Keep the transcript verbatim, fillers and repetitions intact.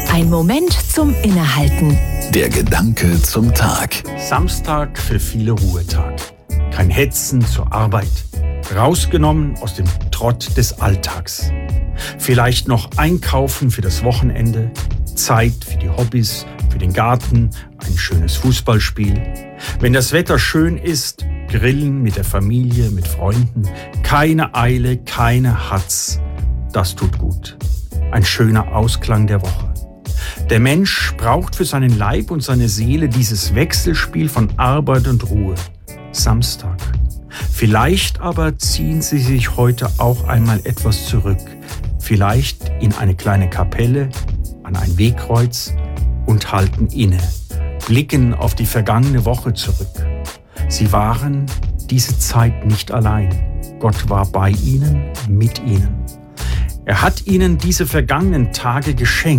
Ein Moment zum Innehalten. Der Gedanke zum Tag. Samstag für viele Ruhetag. Kein Hetzen zur Arbeit. Rausgenommen aus dem Trott des Alltags. Vielleicht noch einkaufen für das Wochenende. Zeit für die Hobbys, für den Garten, ein schönes Fußballspiel. Wenn das Wetter schön ist, grillen mit der Familie, mit Freunden. Keine Eile, keine Hatz. Das tut gut. Ein schöner Ausklang der Woche. Der Mensch braucht für seinen Leib und seine Seele dieses Wechselspiel von Arbeit und Ruhe. Samstag. Vielleicht aber ziehen Sie sich heute auch einmal etwas zurück. Vielleicht in eine kleine Kapelle, an ein Wegkreuz und halten inne. Blicken auf die vergangene Woche zurück. Sie waren diese Zeit nicht allein. Gott war bei ihnen, mit ihnen. Er hat ihnen diese vergangenen Tage geschenkt.